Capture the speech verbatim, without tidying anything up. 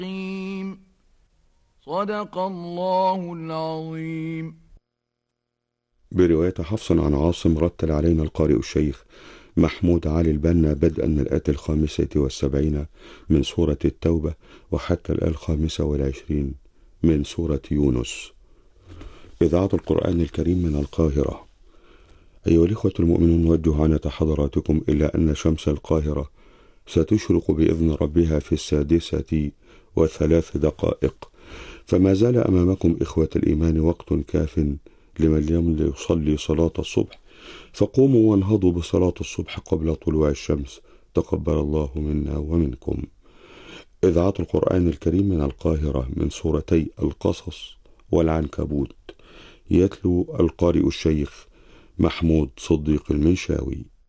صدق الله العظيم. برواية حفص عن عاصم رتل علينا القارئ الشيخ محمود علي البنا بدءا من الآية الخامسة والسبعين من سورة التوبة وحتى الآية الخامسة والعشرين من سورة يونس. إذاعة القرآن الكريم من القاهرة. أيها الإخوة المؤمنون، نوجه عنة حضراتكم إلى أن شمس القاهرة ستشرق بإذن ربها في السادسة وثلاث دقائق، فما زال أمامكم إخوة الإيمان وقت كاف لمن لم يصلي صلاة الصبح، فقوموا وانهضوا بصلاة الصبح قبل طلوع الشمس، تقبل الله منا ومنكم. إذاعة القرآن الكريم من القاهرة من سورتي القصص والعنكبوت. يتلو القارئ الشيخ محمود صديق المنشاوي.